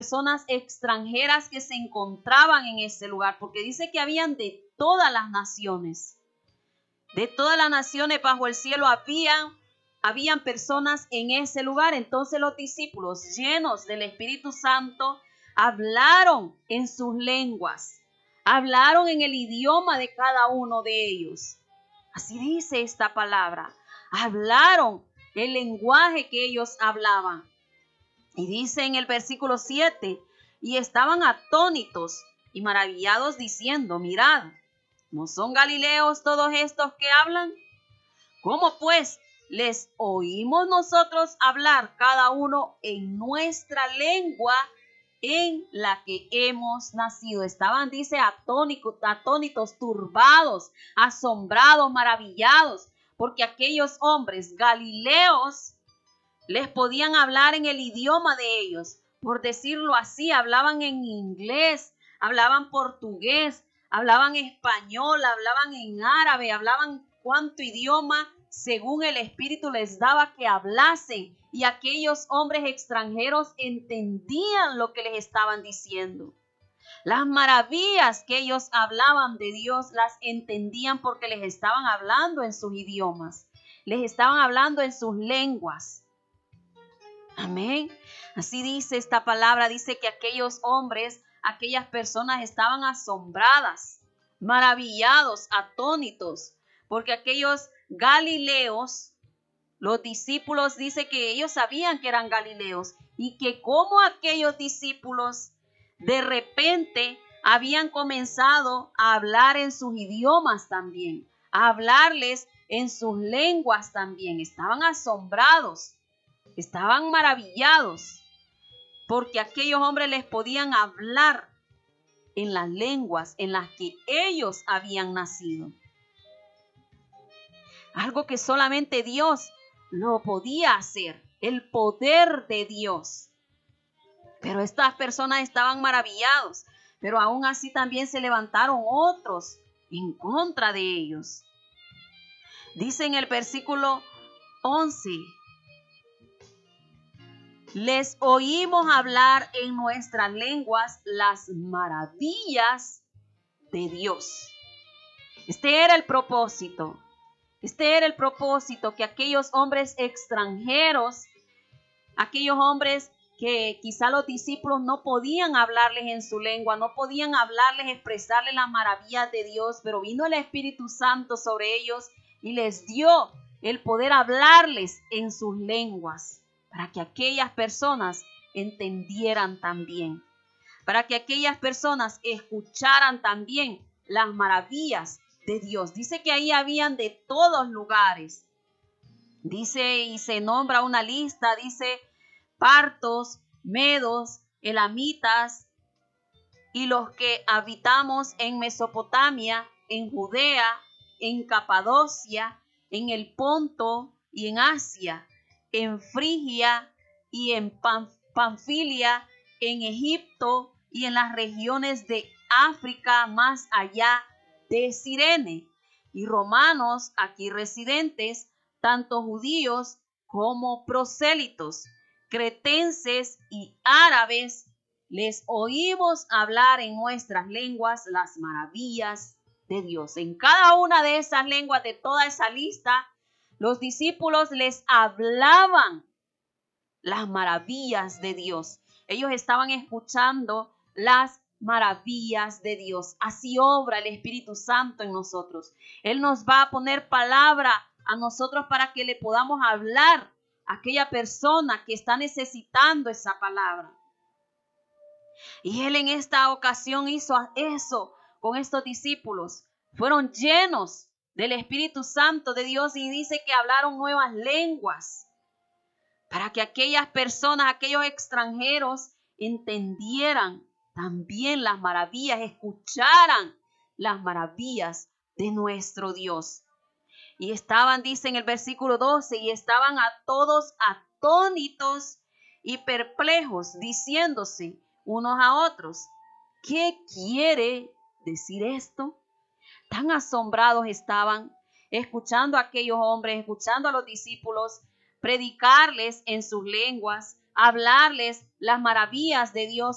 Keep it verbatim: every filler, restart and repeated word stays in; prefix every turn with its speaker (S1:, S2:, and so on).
S1: personas extranjeras que se encontraban en ese lugar, porque dice que habían de todas las naciones. De todas las naciones bajo el cielo habían, habían personas en ese lugar. Entonces los discípulos, llenos del Espíritu Santo, hablaron en sus lenguas. Hablaron en el idioma de cada uno de ellos. Así dice esta palabra. Hablaron el lenguaje que ellos hablaban. Y dice en el versículo siete, y estaban atónitos y maravillados diciendo, mirad, ¿no son galileos todos estos que hablan? ¿Cómo pues les oímos nosotros hablar cada uno en nuestra lengua en la que hemos nacido? Estaban, dice, atónicos, atónitos, turbados, asombrados, maravillados, porque aquellos hombres galileos les podían hablar en el idioma de ellos. Por decirlo así, hablaban en inglés, hablaban portugués, hablaban español, hablaban en árabe, hablaban cuánto idioma según el Espíritu les daba que hablasen. Y aquellos hombres extranjeros entendían lo que les estaban diciendo. Las maravillas que ellos hablaban de Dios las entendían porque les estaban hablando en sus idiomas. Les estaban hablando en sus lenguas. Amén. Así dice esta palabra, dice que aquellos hombres, aquellas personas estaban asombradas, maravillados, atónitos, porque aquellos galileos, los discípulos, dice que ellos sabían que eran galileos y que como aquellos discípulos de repente habían comenzado a hablar en sus idiomas también, a hablarles en sus lenguas también. Estaban asombrados. Estaban maravillados porque aquellos hombres les podían hablar en las lenguas en las que ellos habían nacido. Algo que solamente Dios lo podía hacer, el poder de Dios. Pero estas personas estaban maravillados, pero aún así también se levantaron otros en contra de ellos. Dice en el versículo once, les oímos hablar en nuestras lenguas las maravillas de Dios. Este era el propósito. Este era el propósito, que aquellos hombres extranjeros, aquellos hombres que quizá los discípulos no podían hablarles en su lengua, no podían hablarles, expresarles las maravillas de Dios, pero vino el Espíritu Santo sobre ellos y les dio el poder hablarles en sus lenguas, para que aquellas personas entendieran también, para que aquellas personas escucharan también las maravillas de Dios. Dice que ahí habían de todos lugares. Dice y se nombra una lista, dice partos, medos, elamitas y los que habitamos en Mesopotamia, en Judea, en Capadocia, en el Ponto y en Asia, en Frigia y en Panfilia, en Egipto y en las regiones de África más allá de Cirene, y romanos aquí residentes, tanto judíos como prosélitos, cretenses y árabes, les oímos hablar en nuestras lenguas las maravillas de Dios. En cada una de esas lenguas, de toda esa lista, los discípulos les hablaban las maravillas de Dios. Ellos estaban escuchando las maravillas de Dios. Así obra el Espíritu Santo en nosotros. Él nos va a poner palabra a nosotros para que le podamos hablar a aquella persona que está necesitando esa palabra. Y Él en esta ocasión hizo eso con estos discípulos. Fueron llenos del Espíritu Santo de Dios y dice que hablaron nuevas lenguas para que aquellas personas, aquellos extranjeros entendieran también las maravillas, escucharan las maravillas de nuestro Dios. Y estaban, dice en el versículo doce, y estaban a todos atónitos y perplejos, diciéndose unos a otros, ¿qué quiere decir esto? Tan asombrados estaban, escuchando a aquellos hombres, escuchando a los discípulos, predicarles en sus lenguas, hablarles las maravillas de Dios